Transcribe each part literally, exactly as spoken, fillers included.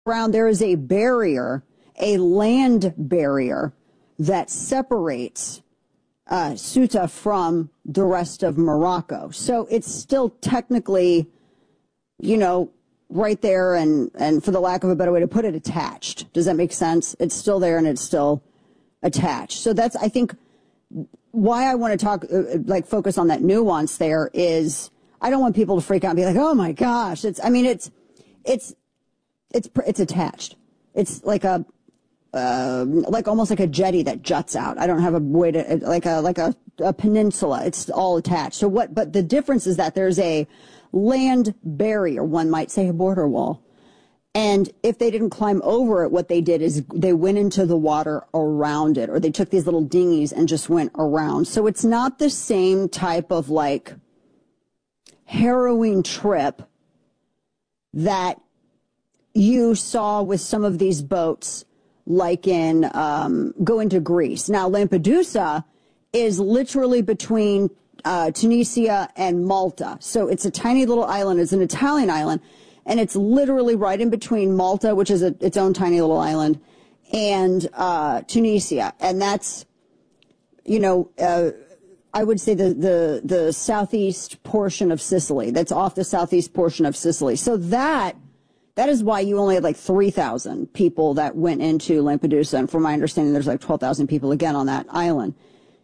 around, there is a barrier, a land barrier that separates uh, Ceuta from the rest of Morocco. So it's still technically, you know, right there and, and for the lack of a better way to put it, attached. Does that make sense? It's still there and it's still attached. So that's, I think, why I want to talk, uh, like focus on that nuance there is I don't want people to freak out and be like, oh my gosh, it's, I mean, it's, it's, it's, it's attached. It's like a, uh, like almost like a jetty that juts out. I don't have a way to, like a, like a, a peninsula. It's all attached. So what, but the difference is that there's a land barrier, one might say a border wall. And if they didn't climb over it, what they did is they went into the water around it, or they took these little dinghies and just went around. So it's not the same type of like harrowing trip that you saw with some of these boats, like in um, going to Greece. Now, Lampedusa is literally between uh, Tunisia and Malta. So it's a tiny little island. It's an Italian island. And it's literally right in between Malta, which is a, its own tiny little island, and uh, Tunisia. And that's, you know, uh, I would say the, the, the southeast portion of Sicily. That's off the southeast portion of Sicily. So that, that is why you only had like three thousand people that went into Lampedusa. And from my understanding, there's like twelve thousand people again on that island.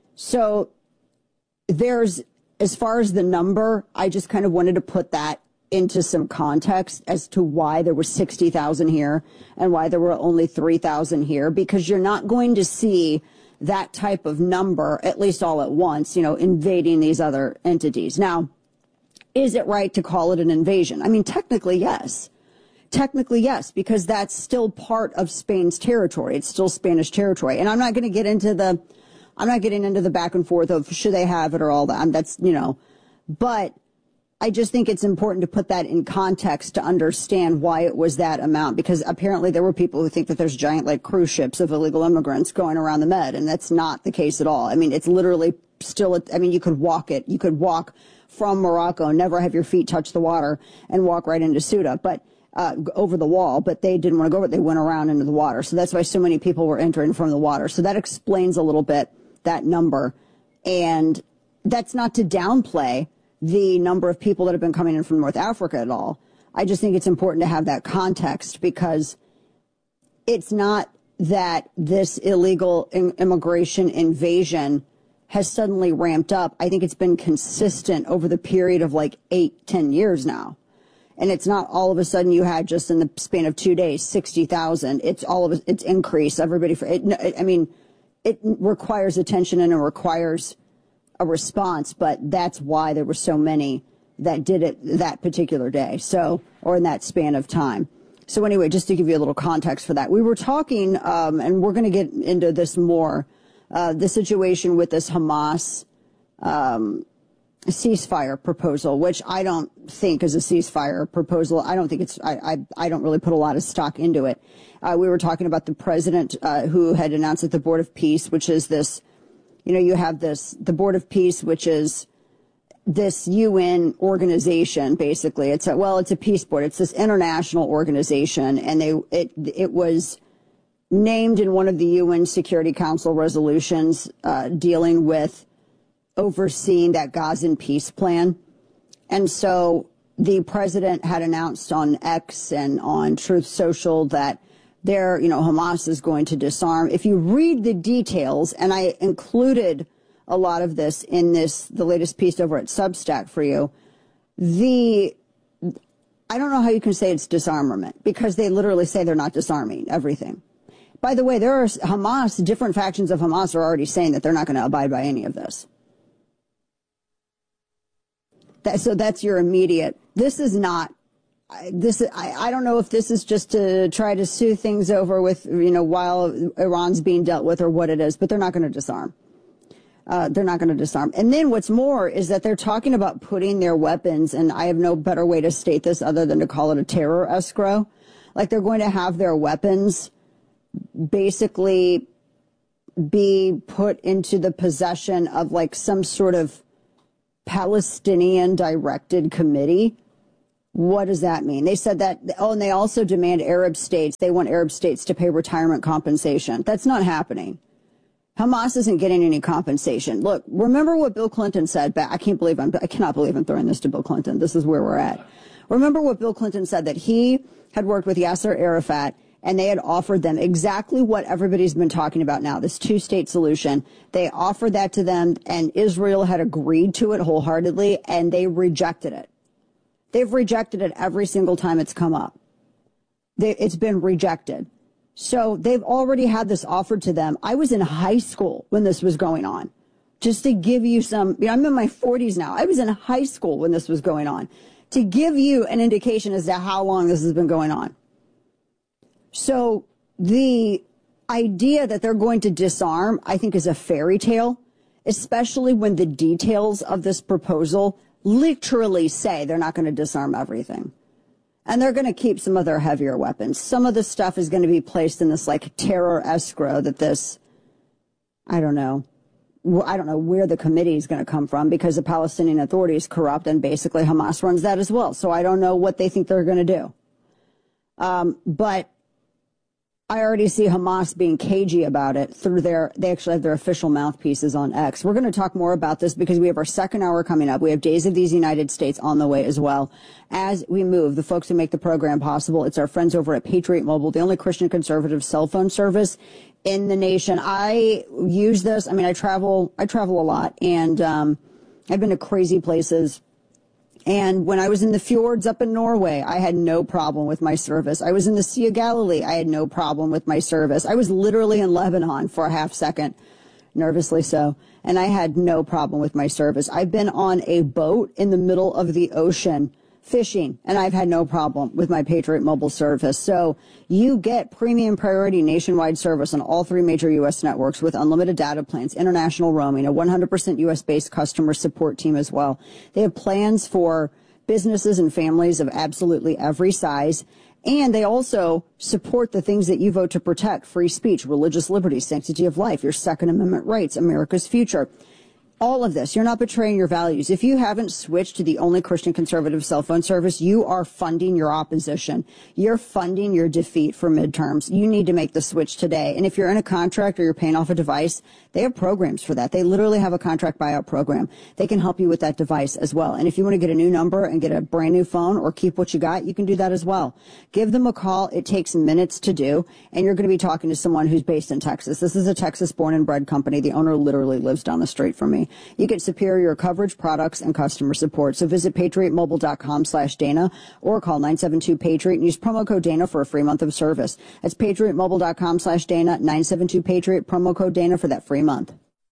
So there's, as far as the number, I just kind of wanted to put that into some context as to why there were sixty thousand here and why there were only three thousand here, because you're not going to see that type of number, at least all at once, you know, invading these other entities. Now, is it right to call it an invasion? I mean, technically, yes. Technically, yes, because that's still part of Spain's territory. It's still Spanish territory. And I'm not going to get into the, I'm not getting into the back and forth of should they have it or all that. That's, you know, but I just think it's important to put that in context to understand why it was that amount, because apparently there were people who think that there's giant like cruise ships of illegal immigrants going around the Med, and that's not the case at all. I mean, it's literally still, I mean, you could walk it. You could walk from Morocco, never have your feet touch the water, and walk right into Ceuta, but uh, over the wall, but they didn't want to go over it. They went around into the water. So that's why so many people were entering from the water. So that explains a little bit that number. And that's not to downplay the number of people that have been coming in from North Africa at all. I just think it's important to have that context, because it's not that this illegal in- immigration invasion has suddenly ramped up. I think it's been consistent over the period of like eight, ten years now. And it's not all of a sudden you had just in the span of two days, sixty thousand. It's all of it, it's increased. Everybody, for it, I mean, it requires attention and it requires a response, but that's why there were so many that did it that particular day. So, or in that span of time. So anyway, just to give you a little context for that, we were talking, um, and we're going to get into this more, uh, the situation with this Hamas, um, ceasefire proposal, which I don't think is a ceasefire proposal. I don't think it's, I, I, I don't really put a lot of stock into it. Uh, we were talking about the president, uh, who had announced that the Board of Peace, which is this, you know, you have this, the Board of Peace, which is this U N organization, basically. It's a, well, it's a peace board. It's this international organization, and they, it, it was named in one of the U N Security Council resolutions, uh, dealing with overseeing that Gazan peace plan. And so the president had announced on X and on Truth Social that there, you know, Hamas is going to disarm. If you read the details, and I included a lot of this in this, the latest piece over at Substack for you, the, I don't know how you can say it's disarmament, because they literally say they're not disarming everything. By the way, there are Hamas, different factions of Hamas are already saying that they're not going to abide by any of this. That, so that's your immediate, this is not, this, I, I don't know if this is just to try to soothe things over with, you know, while Iran's being dealt with or what it is, but they're not going to disarm. Uh, they're not going to disarm. And then what's more is that they're talking about putting their weapons, and I have no better way to state this other than to call it a terror escrow. Like they're going to have their weapons basically be put into the possession of like some sort of Palestinian directed committee, What does that mean? They said that, oh, and they also demand Arab states, they want Arab states to pay retirement compensation. That's not happening. Hamas isn't getting any compensation. Look, remember what Bill Clinton said back, I can't believe I'm, I cannot believe I'm throwing this to Bill Clinton. This is where we're at. Remember what Bill Clinton said, that he had worked with Yasser Arafat and they had offered them exactly what everybody's been talking about now, this two-state solution. They offered that to them and Israel had agreed to it wholeheartedly and they rejected it. They've rejected it every single time it's come up. They, it's been rejected. So they've already had this offered to them. I was in high school when this was going on. Just to give you some, you know, I'm in my forties now. I was in high school when this was going on. To give you an indication as to how long this has been going on. So the idea that they're going to disarm, I think, is a fairy tale, especially when the details of this proposal literally say they're not going to disarm everything. And they're going to keep some of their heavier weapons. Some of the stuff is going to be placed in this like terror escrow that this, I don't know, I don't know where the committee is going to come from because the Palestinian Authority is corrupt and basically Hamas runs that as well. So I don't know what they think they're going to do. Um, but I already see Hamas being cagey about it through their, they actually have their official mouthpieces on X. We're going to talk more about this because we have our second hour coming up. We have Days of These United States on the way as well. As we move, the folks who make the program possible, it's our friends over at Patriot Mobile, the only Christian conservative cell phone service in the nation. I use this. I mean, I travel, I travel a lot and, um, I've been to crazy places. And when I was in the fjords up in Norway, I had no problem with my service. I was in the Sea of Galilee. I had no problem with my service. I was literally in Lebanon for a half second, nervously so, and I had no problem with my service. I've been on a boat in the middle of the ocean fishing, and I've had no problem with my Patriot Mobile service. So you get premium priority nationwide service on all three major U S networks with unlimited data plans, international roaming, a one hundred percent U S-based customer support team as well. They have plans for businesses and families of absolutely every size. And they also support the things that you vote to protect: free speech, religious liberty, sanctity of life, your Second Amendment rights, America's future. All of this, you're not betraying your values. If you haven't switched to the only Christian conservative cell phone service, you are funding your opposition. You're funding your defeat for midterms. You need to make the switch today. And if you're in a contract or you're paying off a device, they have programs for that. They literally have a contract buyout program. They can help you with that device as well. And if you want to get a new number and get a brand new phone or keep what you got, you can do that as well. Give them a call. It takes minutes to do. And you're going to be talking to someone who's based in Texas. This is a Texas born and bred company. The owner literally lives down the street from me. You get superior coverage, products, and customer support. So visit patriotmobile.com slash Dana or call nine seven two Patriot and use promo code Dana for a free month of service. That's patriotmobile.com slash Dana, nine seven two Patriot, promo code Dana for that free month.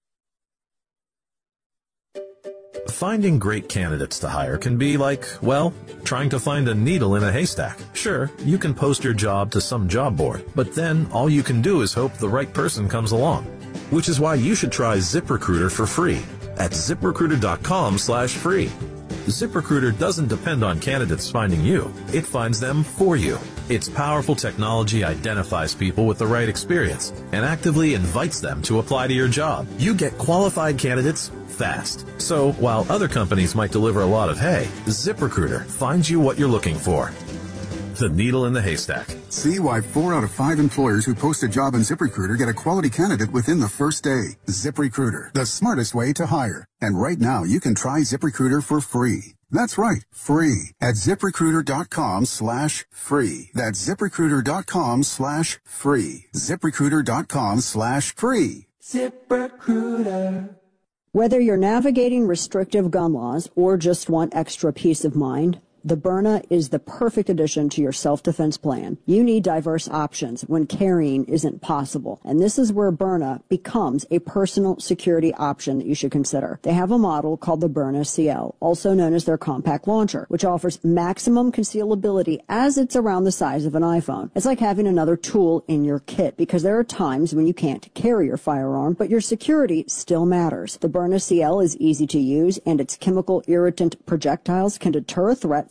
Finding great candidates to hire can be like, well, trying to find a needle in a haystack. Sure, you can post your job to some job board, but then all you can do is hope the right person comes along. Which is why you should try ZipRecruiter for free at ZipRecruiter.com slash free. ZipRecruiter doesn't depend on candidates finding you. It finds them for you. Its powerful technology identifies people with the right experience and actively invites them to apply to your job. You get qualified candidates fast. So while other companies might deliver a lot of hay, ZipRecruiter finds you what you're looking for. The needle in the haystack. See why four out of five employers who post a job on ZipRecruiter get a quality candidate within the first day. ZipRecruiter, the smartest way to hire. And right now, you can try ZipRecruiter for free. That's right, free at ZipRecruiter.com slash free. That's ZipRecruiter.com slash free. ZipRecruiter.com slash free. ZipRecruiter. Whether you're navigating restrictive gun laws or just want extra peace of mind, the Byrna is the perfect addition to your self-defense plan. You need diverse options when carrying isn't possible. And this is where Byrna becomes a personal security option that you should consider. They have a model called the Byrna C L, also known as their compact launcher, which offers maximum concealability as it's around the size of an iPhone. It's like having another tool in your kit because there are times when you can't carry your firearm, but your security still matters. The Byrna C L is easy to use and its chemical irritant projectiles can deter a threat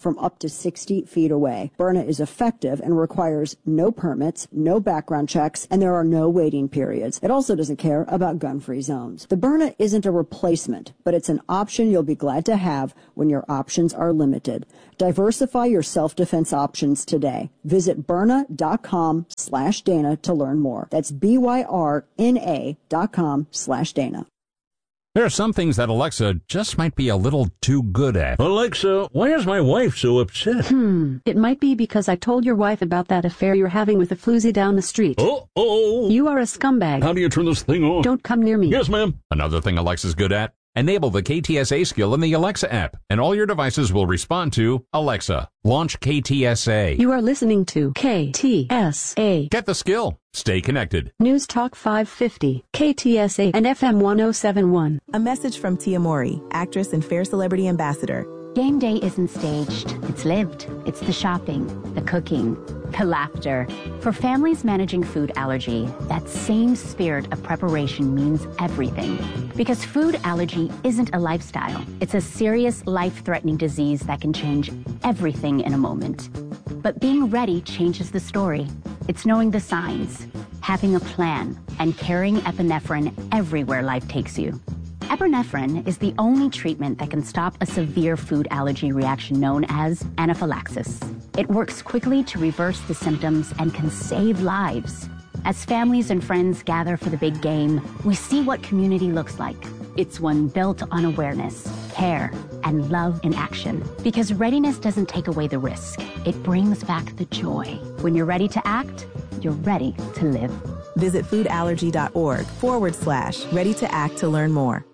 from up to sixty feet away. Byrna is effective and requires no permits, no background checks, and there are no waiting periods. It also doesn't care about gun-free zones. The Byrna isn't a replacement, but it's an option you'll be glad to have when your options are limited. Diversify your self-defense options today. Visit Byrna.com slash Dana to learn more. That's B-Y-R-N-A dot com slash Dana. There are some things that Alexa just might be a little too good at. Alexa, why is my wife so upset? Hmm, it might be because I told your wife about that affair you're having with a floozy down the street. Uh-oh. You are a scumbag. How do you turn this thing on? Don't come near me. Yes, ma'am. Another thing Alexa's good at? Enable the K T S A skill in the Alexa app, and all your devices will respond to Alexa. Launch K T S A. You are listening to K T S A. Get the skill. Stay connected. News Talk five fifty, K T S A, and F M one oh seven point one. A message from Tia Mowry, actress and Fair Celebrity Ambassador. Game day isn't staged. It's lived. It's the shopping, the cooking, the laughter. For families managing food allergy, that same spirit of preparation means everything. Because food allergy isn't a lifestyle. It's a serious, life-threatening disease that can change everything in a moment. But being ready changes the story. It's knowing the signs, having a plan, and carrying epinephrine everywhere life takes you. Epinephrine is the only treatment that can stop a severe food allergy reaction known as anaphylaxis. It works quickly to reverse the symptoms and can save lives. As families and friends gather for the big game, we see what community looks like. It's one built on awareness, care, and love in action. Because readiness doesn't take away the risk. It brings back the joy. When you're ready to act, you're ready to live. Visit foodallergy.org forward slash ready to act to learn more.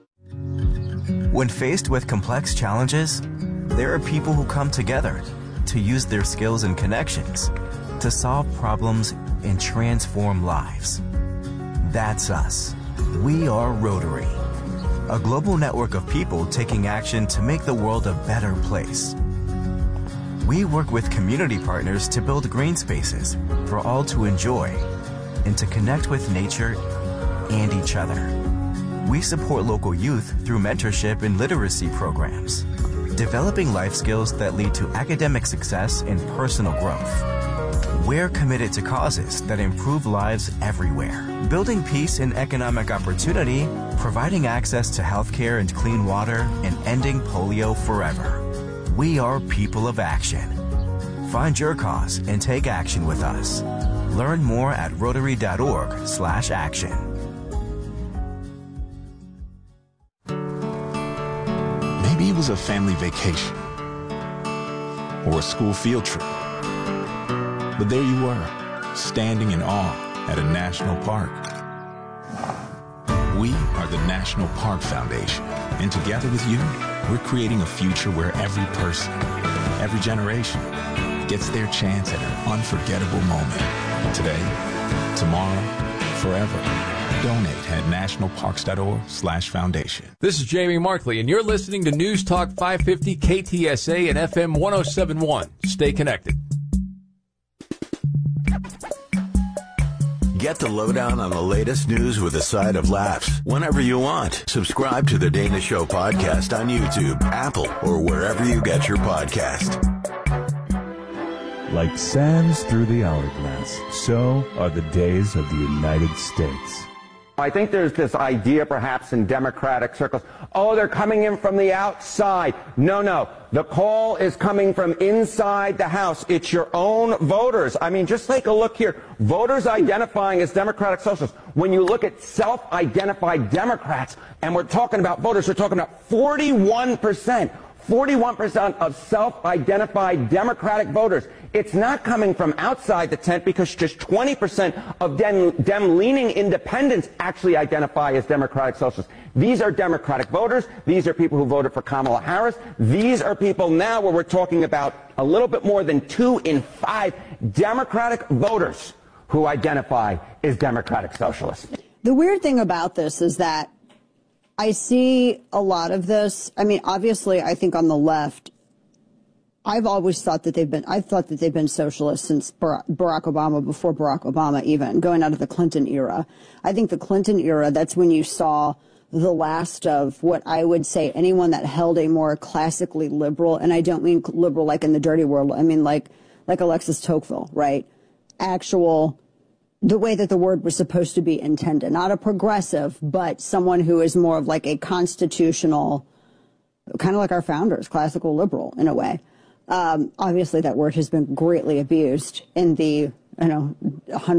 When faced with complex challenges, there are people who come together to use their skills and connections to solve problems and transform lives. That's us. We are Rotary, a global network of people taking action to make the world a better place. We work with community partners to build green spaces for all to enjoy and to connect with nature and each other. We support local youth through mentorship and literacy programs, developing life skills that lead to academic success and personal growth. We're committed to causes that improve lives everywhere, building peace and economic opportunity, providing access to healthcare and clean water, and ending polio forever. We are people of action. Find your cause and take action with us. Learn more at rotary.org slash action. Maybe it was a family vacation or a school field trip. But there you were, standing in awe at a national park. We are the National Park Foundation, and together with you, we're creating a future where every person, every generation, gets their chance at an unforgettable moment. Today, tomorrow, forever. Donate at nationalparks.org slash foundation. This is Jamie Markley, and you're listening to News Talk five fifty K T S A and F M one oh seven point one. Stay connected. Get the lowdown on the latest news with a side of laughs whenever you want. Subscribe to the Dana Show podcast on YouTube, Apple, or wherever you get your podcast. Like sands through the hourglass, so are the days of the United States. I think there's this idea perhaps in Democratic circles, oh, they're coming in from the outside. No, no. The call is coming from inside the House. It's your own voters. I mean, just take a look here. Voters identifying as Democratic Socialists. When you look at self-identified Democrats, and we're talking about voters, we're talking about forty-one percent. forty-one percent of self-identified Democratic voters. It's not coming from outside the tent because just twenty percent of dem, dem-leaning independents actually identify as Democratic Socialists. These are Democratic voters. These are people who voted for Kamala Harris. These are people now where we're talking about a little bit more than two in five Democratic voters who identify as Democratic Socialists. The weird thing about this is that I see a lot of this. I mean, obviously, I think on the left, I've always thought that they've been, I've thought that they've been socialists since Barack Obama, before Barack Obama even, going out of the Clinton era. I think the Clinton era, that's when you saw the last of what I would say anyone that held a more classically liberal, and I don't mean liberal like in the dirty world, I mean like like Alexis Tocqueville, right? Actual, the way that the word was supposed to be intended. Not a progressive, but someone who is more of like a constitutional, kind of like our founders, classical liberal in a way. Um, obviously, that word has been greatly abused in the, you know, one hundred